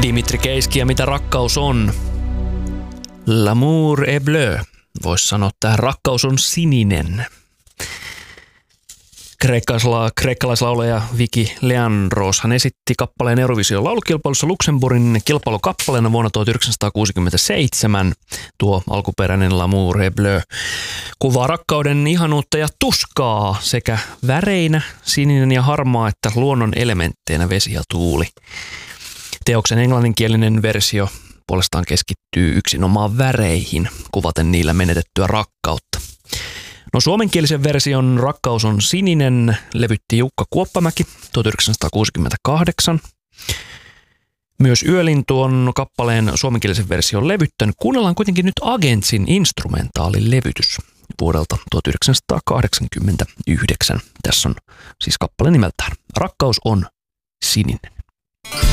Dimitri Keiski ja mitä rakkaus on. L'amour est bleu. Voisi sanoa, että rakkaus on sininen. Kreikkalaislaulaja Viki Leandros hän esitti kappaleen Eurovision laulukilpailussa Luxemburgin kilpailukappaleena vuonna 1967. Tuo alkuperäinen L'amour est bleu kuvaa rakkauden ihanuutta ja tuskaa sekä väreinä sininen ja harmaa että luonnon elementteinä vesi ja tuuli. Teoksen englanninkielinen versio puolestaan keskittyy yksinomaan väreihin, kuvaten niillä menetettyä rakkautta. No suomenkielisen version Rakkaus on sininen levytti Jukka Kuoppamäki 1968. Myös Yölintu on kappaleen suomenkielisen version levyttänyt. Kuunnellaan kuitenkin nyt Agentsin instrumentaalilevytys vuodelta 1989. Tässä on siis kappale nimeltään Rakkaus on sininen.